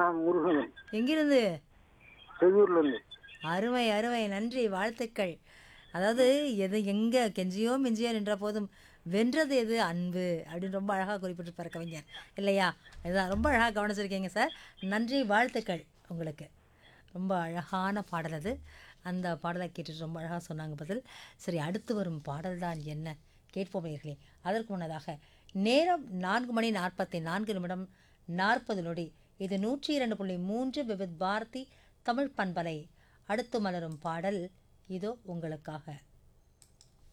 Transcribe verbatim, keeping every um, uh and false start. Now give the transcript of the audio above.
முருகன் எங்கிருந்து? செய்யூர்லேருந்து. அருமை, அருமை. நன்றி, வாழ்த்துக்கள். அதாவது எது எங்க கெஞ்சியோ மிஞ்சியோ நின்ற போதும் வென்றது எது அன்பு அப்படின்னு ரொம்ப அழகாக குறிப்பிட்டிருப்பார் கவிஞர் இல்லையா? இதுதான் ரொம்ப அழகாக கவனிச்சிருக்கீங்க சார். நன்றி, வாழ்த்துக்கள் உங்களுக்கு. ரொம்ப அழகான பாடல் அது. அந்த பாடலை கேட்டுட்டு ரொம்ப அழகாக சொன்னாங்க பதில். சரி, அடுத்து வரும் பாடல் தான் என்ன கேட்போம் நேயர்களே. அதற்கு முன்னதாக நேரம் நான்கு மணி நாற்பத்தி நான்கு நிமிடம் நாற்பது நொடி. இது நூற்றி இரண்டு புள்ளி மூன்று விவித் பாரதி தமிழ் பண்பலை. அடுத்து மலரும் பாடல் இதோ உங்களுக்காக.